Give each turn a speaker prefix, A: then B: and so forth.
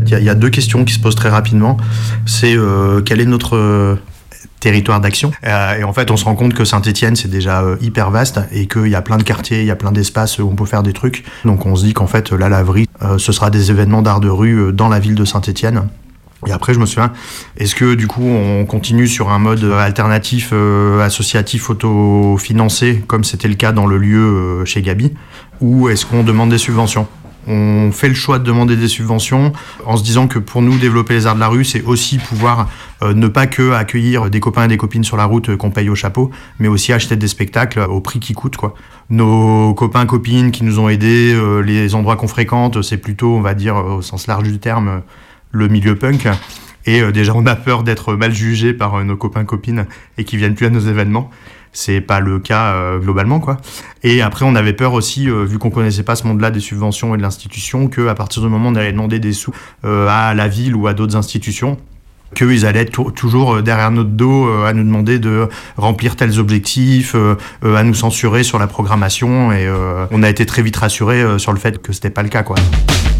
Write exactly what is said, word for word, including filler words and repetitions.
A: Il y a, il y a deux questions qui se posent très rapidement. C'est euh, quel est notre euh, territoire d'action euh, et en fait, on se rend compte que Saint-Étienne, c'est déjà euh, hyper vaste et qu'il y a plein de quartiers, il y a plein d'espaces où on peut faire des trucs. Donc on se dit qu'en fait, la laverie, euh, ce sera des événements d'art de rue euh, dans la ville de Saint-Étienne. Et après, je me souviens, est-ce que du coup, on continue sur un mode alternatif, euh, associatif, autofinancé, comme c'était le cas dans le lieu euh, chez Gabi, ou est-ce qu'on demande des subventions ? On fait le choix de demander des subventions en se disant que pour nous, développer les arts de la rue, c'est aussi pouvoir euh, ne pas que accueillir des copains et des copines sur la route euh, qu'on paye au chapeau, mais aussi acheter des spectacles au prix qui coûte, quoi. Nos copains, copines qui nous ont aidés, euh, les endroits qu'on fréquente, c'est plutôt, on va dire, au sens large du terme, le milieu punk. Et euh, déjà, on a peur d'être mal jugé par euh, nos copains, copines et qui viennent plus à nos événements. C'est pas le cas euh, globalement, quoi. Et après, on avait peur aussi, euh, vu qu'on connaissait pas ce monde-là des subventions et de l'institution, qu'à partir du moment où on allait demander des sous euh, à la ville ou à d'autres institutions, qu'ils allaient être t- toujours derrière notre dos euh, à nous demander de remplir tels objectifs, euh, euh, à nous censurer sur la programmation. Et euh, on a été très vite rassurés euh, sur le fait que c'était pas le cas, quoi.